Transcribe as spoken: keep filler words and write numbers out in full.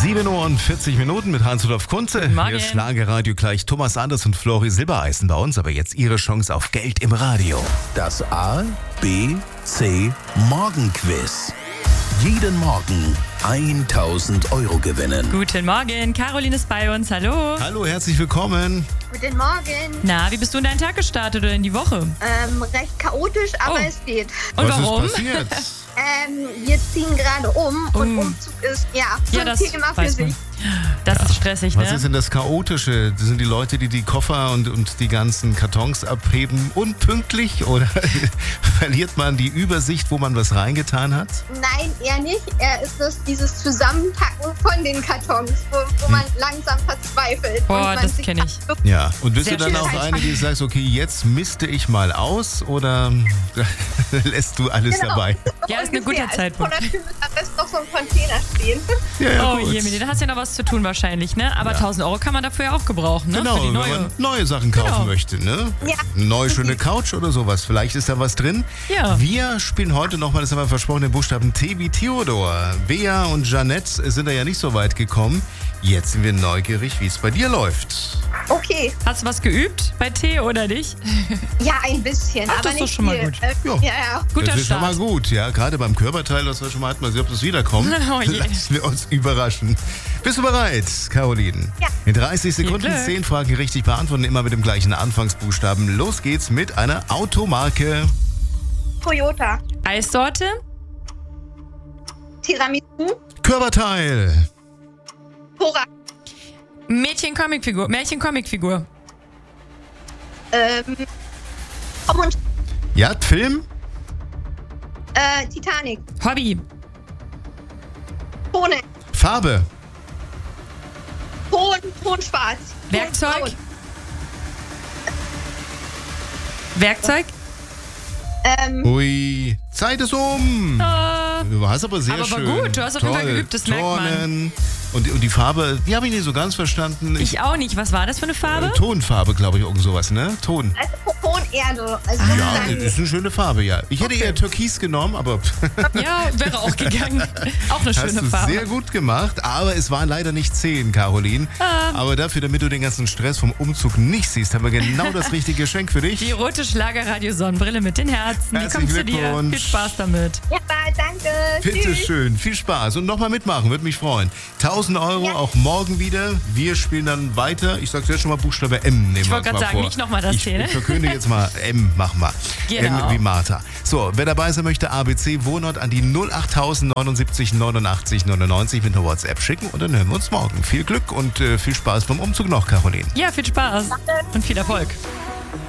sieben Uhr und vierzig Minuten mit Hans-Rudolf Kunze. Hier ist Schlagerradio gleich Thomas Anders und Flori Silbereisen bei uns. Aber jetzt Ihre Chance auf Geld im Radio. Das A, B, C Morgenquiz. Jeden Morgen tausend Euro gewinnen. Guten Morgen, Caroline ist bei uns. Hallo. Hallo, herzlich willkommen. Guten Morgen. Na, wie bist du in deinen Tag gestartet oder in die Woche? Ähm, recht chaotisch, aber Oh. es geht. Und Was warum? ist passiert? Ähm, wir ziehen gerade um und Oh. Umzug ist, ja, so Ja, ein das Thema für weiß man. sich. Das ist stressig, Was ne? ist denn das Chaotische? Das sind die Leute, die die Koffer und, und die ganzen Kartons abheben, unpünktlich? Oder verliert man die Übersicht, wo man was reingetan hat? Nein, eher nicht. Er ist das dieses Zusammenpacken von den Kartons, wo, wo man langsam verzweifelt. Boah, und man das sich kenn ich. wirklich- Ja. Und bist Sehr du dann schön. auch eine, die sagt, okay, jetzt misste ich mal aus? Oder lässt du alles Genau. dabei? Ja, ist ein Ungefähr. guter Also Zeitpunkt. Vor der Tür muss am besten noch so ein Container stehen. Ja, ja, Oh gut. je, da hast du ja noch was zu tun wahrscheinlich, ne? Aber Ja. tausend Euro kann man dafür ja auch gebrauchen, ne? Genau, Für die wenn neue. man neue Sachen kaufen Genau. möchte, ne? Ja. Eine neue schöne Couch oder sowas. Vielleicht ist da was drin. Ja. Wir spielen heute nochmal, das haben wir versprochen, den Buchstaben T wie Theodor. Bea und Jeanette sind da ja nicht so weit gekommen. Jetzt sind wir neugierig, wie es bei dir läuft. Okay, Hast du was geübt bei T oder nicht? ja, ein bisschen, Ach, aber das ist doch nicht schon mal viel. gut. Äh, Ja. ja, ja. Guter das ist schon mal Start. gut, ja. Gerade beim Körperteil, das wir schon mal hatten, mal sehen, ob das wiederkommt. Oh je. Lassen wir uns überraschen. Bist du bereit, Caroline? Ja. In dreißig Sekunden Glück. zehn Fragen richtig beantworten, immer mit dem gleichen Anfangsbuchstaben. Los geht's mit einer Automarke. Toyota, Eissorte? Tiramisu, Körperteil. Cora, Mädchen-Comicfigur. Märchen-Comicfigur. ähm, Tom und Ja, Film. äh, Titanic, Hobby. Tone, Farbe. Ton, Ton schwarz. Werkzeug? Ton braun. Werkzeug? Ähm, Ui, Zeit ist um. Äh, Du hast aber sehr Aber war schön. gut, du hast auf jeden Fall Toll. geübt, das merkt man. Turnen. Und, und die Farbe, die habe ich nicht so ganz verstanden. ich auch nicht. Was war das für eine Farbe? äh, Tonfarbe, glaube ich, irgend sowas, ne? Ton. also Tonerde. Also Ah. Ja, sozusagen- ist eine schöne Farbe, ja. Ich hätte eher Türkis genommen, aber Ja, wäre auch gegangen. Auch eine hast schöne du Farbe. sehr gut gemacht. Aber es waren leider nicht zehn, Caroline. Ah. Aber dafür, damit du den ganzen Stress vom Umzug nicht siehst, haben wir genau das richtige Geschenk für dich. Die rote Schlagerradio-Sonnenbrille mit den Herzen. Die Herzlichen kommt zu dir. Glückwunsch. Viel Spaß damit. Ja, danke. Bitte Tschüss. schön, viel Spaß und nochmal mitmachen, würde mich freuen. tausend Euro Ja. auch morgen wieder. Wir spielen dann weiter. Ich sag's jetzt schon mal, Buchstabe M nehmen Ich wir wollte uns gerade mal sagen, vor. nicht nochmal das ich, T, ne? Ich verkünde jetzt mal M, mach mal. Genau. M wie Martha. So, wer dabei sein möchte, A B C Wohnort an die null acht neunundsiebzig neunundachtzig neunundneunzig mit einer WhatsApp schicken und dann hören wir uns morgen. Viel Glück und äh, viel Spaß beim Umzug noch, Caroline. Ja, viel Spaß und viel Erfolg.